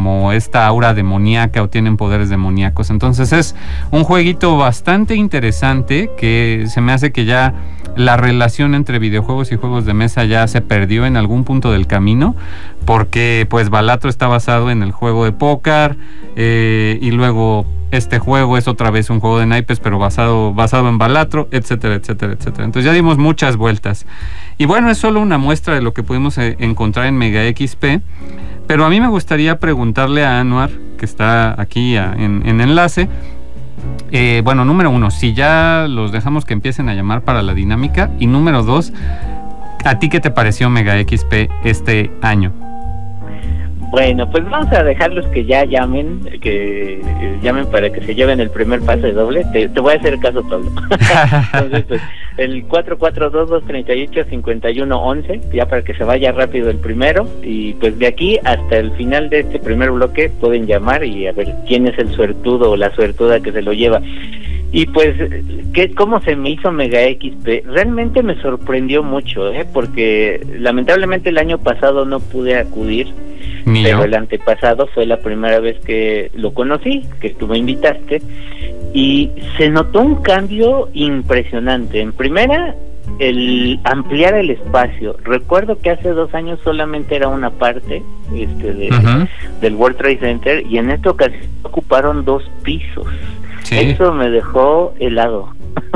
como esta aura demoníaca o tienen poderes demoníacos. Entonces es un jueguito bastante interesante que se me hace que ya la relación entre videojuegos y juegos de mesa ya se perdió en algún punto del camino, porque pues Balatro está basado en el juego de póker, y luego este juego es otra vez un juego de naipes pero basado en Balatro, etcétera, etcétera, etcétera. Entonces ya dimos muchas vueltas. Y bueno, es solo una muestra de lo que pudimos encontrar en Mega XP, pero a mí me gustaría preguntarle a Anuar, que está aquí en enlace, bueno, número 1, si ya los dejamos que empiecen a llamar para la dinámica, y número 2, ¿a ti qué te pareció Mega XP este año? Bueno, pues vamos a dejarlos que ya llamen, para que se lleven el primer pase doble. Te voy a hacer caso, Pablo. Entonces, pues, el 442-238-5111, ya para que se vaya rápido el primero, y pues de aquí hasta el final de este primer bloque pueden llamar y a ver quién es el suertudo o la suertuda que se lo lleva. Y pues, ¿cómo se me hizo Mega XP? Realmente me sorprendió mucho, porque lamentablemente el año pasado no pude acudir, pero el antepasado fue la primera vez que lo conocí, que tú me invitaste, y se notó un cambio impresionante. En primera, el ampliar el espacio. Recuerdo que hace 2 años solamente era una parte del World Trade Center, y en esta ocasión ocuparon 2 pisos. Sí. Eso me dejó helado.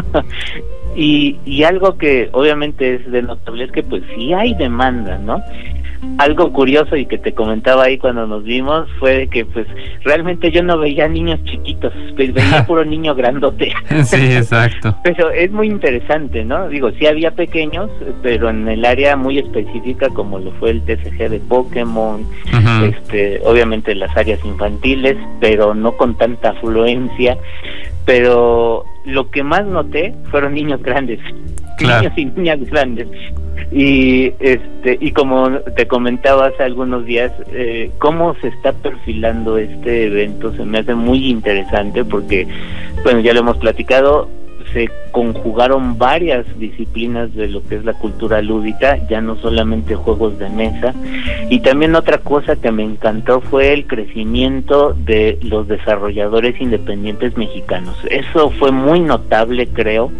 y algo que obviamente es de notable es que pues sí hay demanda, ¿no? Algo curioso y que te comentaba ahí cuando nos vimos fue que pues realmente yo no veía niños chiquitos, pues veía puro niño grandote. Sí, exacto. Pero es muy interesante, ¿no? Digo, sí había pequeños, pero en el área muy específica como lo fue el TCG de Pokémon, obviamente las áreas infantiles, pero no con tanta afluencia. Pero lo que más noté fueron niños grandes, claro. Niños y niñas grandes. Y como te comentaba hace algunos días, cómo se está perfilando este evento se me hace muy interesante porque, bueno, ya lo hemos platicado, se conjugaron varias disciplinas de lo que es la cultura lúdica, ya no solamente juegos de mesa. Y también otra cosa que me encantó fue el crecimiento de los desarrolladores independientes mexicanos. Eso fue muy notable, creo.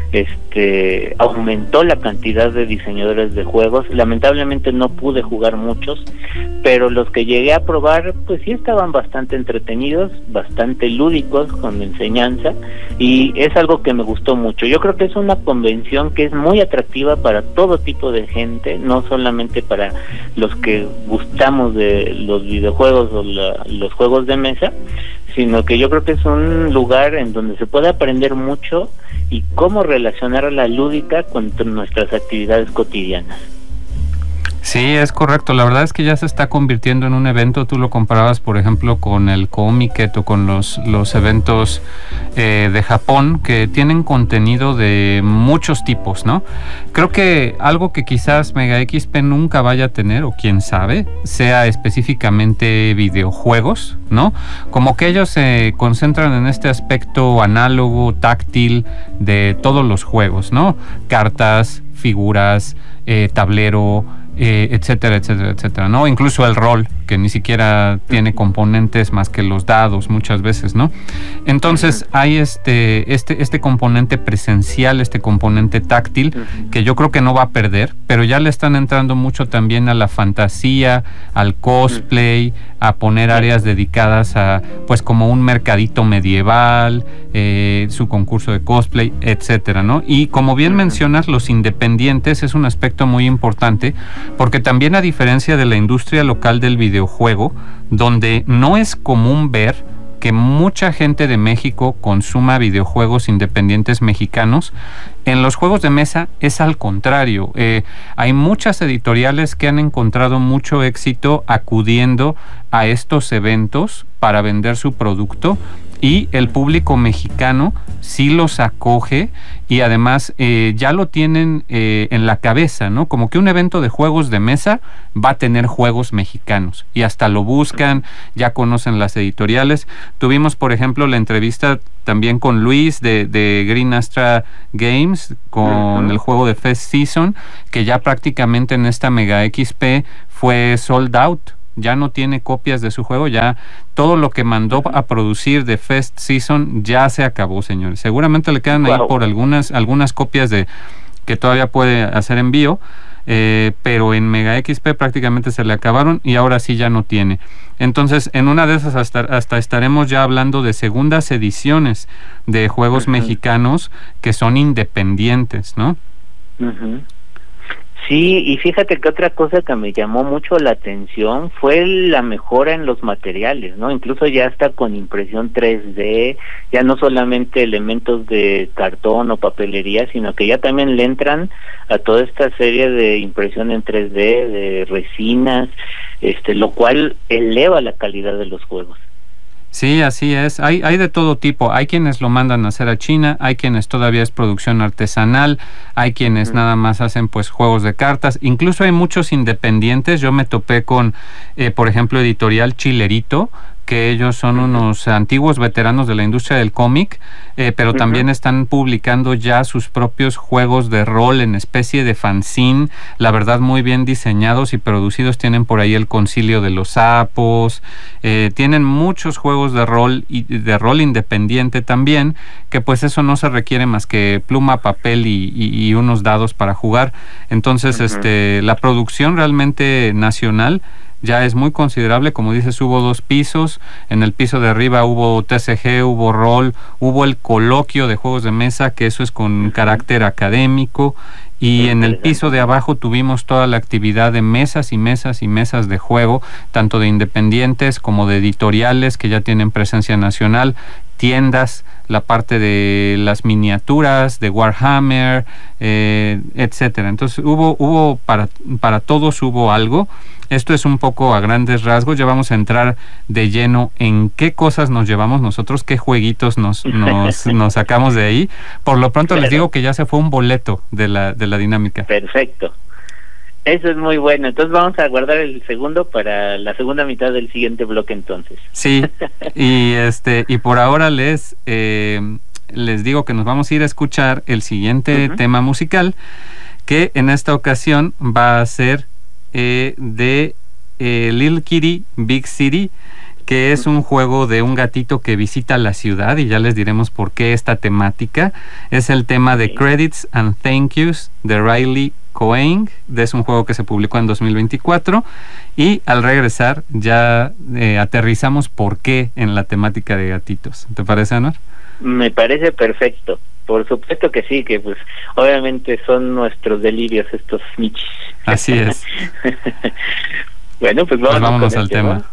Aumentó la cantidad de diseñadores de juegos. Lamentablemente no pude jugar muchos, pero los que llegué a probar pues sí estaban bastante entretenidos, bastante lúdicos, con enseñanza, y es algo que me gustó mucho. Yo creo que es una convención que es muy atractiva para todo tipo de gente, no solamente para los que gustamos de los videojuegos o los juegos de mesa, sino que yo creo que es un lugar en donde se puede aprender mucho y cómo relacionar la lúdica con nuestras actividades cotidianas. Sí, es correcto. La verdad es que ya se está convirtiendo en un evento. Tú lo comparabas, por ejemplo, con el Comiket o con los eventos de Japón, que tienen contenido de muchos tipos, ¿no? Creo que algo que quizás Mega XP nunca vaya a tener, o quién sabe, sea específicamente videojuegos, ¿no? Como que ellos se concentran en este aspecto análogo, táctil de todos los juegos, ¿no? Cartas, figuras, tablero, etcétera, etcétera, etcétera, ¿no? Incluso el rol, que ni siquiera tiene componentes más que los dados muchas veces, ¿no? Entonces hay este componente presencial, este componente táctil, que yo creo que no va a perder, pero ya le están entrando mucho también a la fantasía, al cosplay, a poner áreas dedicadas a, pues, como un mercadito medieval, su concurso de cosplay, etcétera, ¿no? Y como bien mencionas, los independientes es un aspecto muy importante, porque también, a diferencia de la industria local del videojuego, donde no es común ver que mucha gente de México consuma videojuegos independientes mexicanos, en los juegos de mesa es al contrario. Hay muchas editoriales que han encontrado mucho éxito acudiendo a estos eventos para vender su producto, y el público mexicano sí los acoge, y además ya lo tienen en la cabeza, ¿no? Como que un evento de juegos de mesa va a tener juegos mexicanos, y hasta lo buscan, ya conocen las editoriales. Tuvimos, por ejemplo, la entrevista también con Luis de Green Astra Games, con el juego de Fest Season, que ya prácticamente en esta Mega XP fue sold out. ya no tiene copias de su juego, ya todo lo que mandó a producir de Fest Season ya se acabó, señores. Seguramente le quedan ahí por algunas copias de que todavía puede hacer envío, pero en Mega XP prácticamente se le acabaron y ahora sí ya no tiene. Entonces, en una de esas hasta estaremos ya hablando de segundas ediciones de juegos mexicanos que son independientes, ¿no? Sí, y fíjate que otra cosa que me llamó mucho la atención fue la mejora en los materiales, ¿no? Incluso ya está con impresión 3D, ya no solamente elementos de cartón o papelería, sino que ya también le entran a toda esta serie de impresión en 3D, de resinas, lo cual eleva la calidad de los juegos. Sí, así es. Hay de todo tipo. Hay quienes lo mandan a hacer a China, hay quienes todavía es producción artesanal, hay quienes nada más hacen pues juegos de cartas. Incluso hay muchos independientes. Yo me topé con, por ejemplo, Editorial Chilerito, que ellos son unos antiguos veteranos de la industria del cómic, pero también están publicando ya sus propios juegos de rol en especie de fanzine, la verdad muy bien diseñados y producidos. Tienen por ahí el Concilio de los Sapos, tienen muchos juegos de rol y de rol independiente también, que pues eso no se requiere más que pluma, papel y unos dados para jugar. Entonces la producción realmente nacional ya es muy considerable. Como dices, hubo 2 pisos. En el piso de arriba hubo TCG, hubo rol, hubo el coloquio de juegos de mesa, que eso es con carácter académico, y en el piso de abajo tuvimos toda la actividad de mesas y mesas y mesas de juego, tanto de independientes como de editoriales que ya tienen presencia nacional, tiendas, la parte de las miniaturas, de Warhammer, etcétera. Entonces hubo para todos hubo algo. Esto es un poco a grandes rasgos. Ya vamos a entrar de lleno en qué cosas nos llevamos nosotros, qué jueguitos nos sacamos de ahí. Por lo pronto les digo que ya se fue un boleto de la dinámica. Perfecto. Eso es muy bueno. Entonces vamos a guardar el segundo para la segunda mitad del siguiente bloque entonces. Sí, y por ahora les digo que nos vamos a ir a escuchar el siguiente tema musical, que en esta ocasión va a ser de Little Kitty Big City, que es un juego de un gatito que visita la ciudad, y ya les diremos por qué esta temática. Es el tema de Credits and Thank Yous de Riley Cohen. Es un juego que se publicó en 2024, y al regresar ya aterrizamos por qué en la temática de gatitos. ¿Te parece, Anuar? Me parece perfecto. Por supuesto que sí, que pues obviamente son nuestros delirios estos michis. Así es. Bueno, pues vámonos al tema.